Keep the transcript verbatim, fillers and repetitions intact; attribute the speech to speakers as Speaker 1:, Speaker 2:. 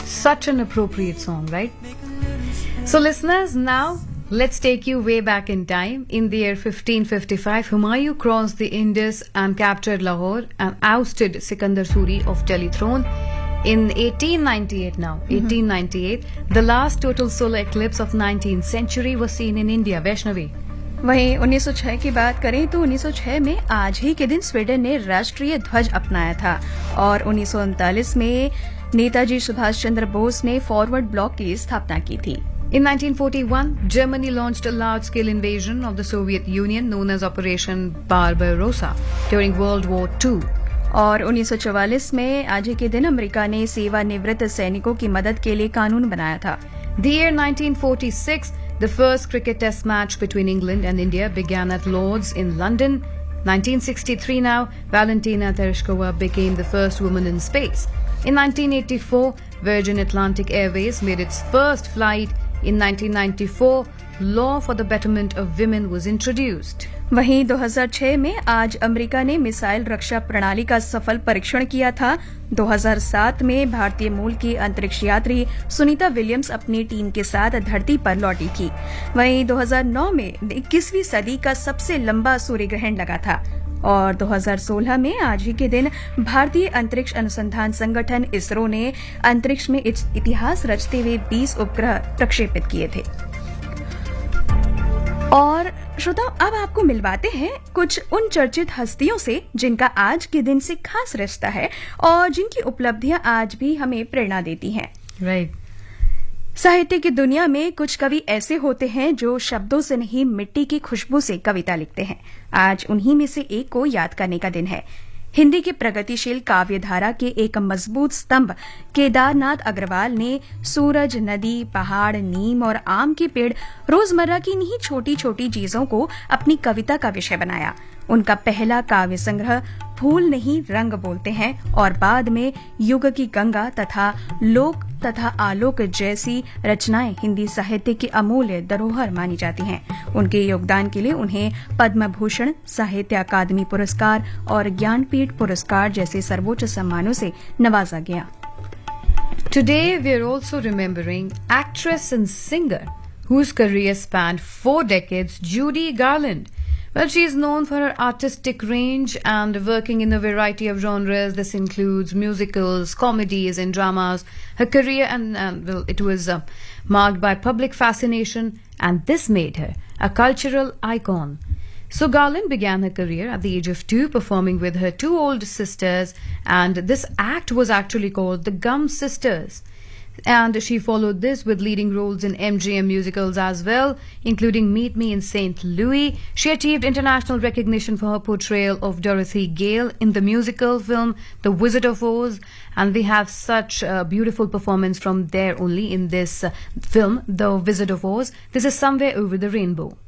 Speaker 1: Such an appropriate song, right? So, listeners, now let's take you way back in time. In the year fifteen fifty-five, Humayun crossed the Indus and captured Lahore and ousted Sikandar Suri of Delhi throne. In eighteen ninety-eight now, mm-hmm. eighteen ninety-eight, the last total solar eclipse of nineteenth century was seen in India, Vaishnavi.
Speaker 2: वहीं उन्नीस सौ छह की बात करें तो उन्नीस सौ छह में आज ही के दिन स्वीडन ने राष्ट्रीय ध्वज अपनाया था और उन्नीस सौ उनतालीस में नेताजी सुभाष चंद्र बोस ने फॉरवर्ड ब्लॉक की स्थापना की थी.
Speaker 1: In nineteen forty-one, Germany launched a large-scale invasion of the Soviet Union known as Operation Barbarossa during World War Two.
Speaker 2: और उन्नीस सौ चौवालीस में आज ही के दिन अमेरिका ने सेवानिवृत्त सैनिकों की मदद के लिए कानून बनाया था.
Speaker 1: The year nineteen forty-six, the first cricket test match between England and India began at Lord's in London. nineteen sixty-three now, Valentina Tereshkova became the first woman in space. In nineteen eighty-four, Virgin Atlantic Airways made its first flight. In nineteen ninety-four, Law for the Betterment of Women was introduced.
Speaker 2: वहीं दो हज़ार छह में आज America ने missile रक्षा प्रणाली का सफल परीक्षण किया था. दो हज़ार सात में भारतीय मूल की अंतरिक्ष यात्री सुनीता विलियम्स अपनी टीम के साथ धरती पर लौटी थी. वहीं दो हज़ार नौ में इक्कीसवीं सदी का सबसे लंबा सूर्य ग्रहण लगा था और दो हज़ार सोलह में आज ही के दिन भारतीय अंतरिक्ष अनुसंधान संगठन इसरो ने अंतरिक्ष में इतिहास रचते हुए बीस उपग्रह प्रक्षेपित किए थे. और श्रोताओं, अब आपको मिलवाते हैं कुछ उन चर्चित हस्तियों से जिनका आज के दिन से खास रिश्ता है और जिनकी उपलब्धियां आज भी हमें प्रेरणा देती हैं.
Speaker 1: राइट.
Speaker 2: साहित्य की दुनिया में कुछ कवि ऐसे होते हैं जो शब्दों से नहीं मिट्टी की खुशबू से कविता लिखते हैं. आज उन्हीं में से एक को याद करने का दिन है. हिंदी के प्रगतिशील काव्यधारा के एक मजबूत स्तंभ केदारनाथ अग्रवाल ने सूरज, नदी, पहाड़, नीम और आम के पेड़ रोजमर्रा की इन्हीं छोटी छोटी चीजों को अपनी कविता का विषय बनाया. उनका पहला काव्य संग्रह फूल नहीं रंग बोलते हैं और बाद में युग की गंगा तथा लोक तथा आलोक जैसी रचनाएं हिंदी साहित्य की अमूल्य धरोहर मानी जाती हैं. उनके योगदान के लिए उन्हें पद्म भूषण, साहित्य अकादमी पुरस्कार और ज्ञानपीठ पुरस्कार जैसे सर्वोच्च सम्मानों से नवाजा गया.
Speaker 1: Today we are also remembering actress and singer whose career spanned four decades, Judy Garland. Well, she is known for her artistic range and working in a variety of genres. This includes musicals, comedies, and dramas. Her career and, and well, it was uh, marked by public fascination, and this made her a cultural icon. So Garland began her career at the age of two, performing with her two older sisters, and this act was actually called the Gum Sisters. And she followed this with leading roles in M G M musicals as well, including Meet Me in Saint Louis. She achieved international recognition for her portrayal of Dorothy Gale in the musical film The Wizard of Oz, and we have such a beautiful performance from there only in this uh, film, The Wizard of Oz. This is Somewhere Over the Rainbow.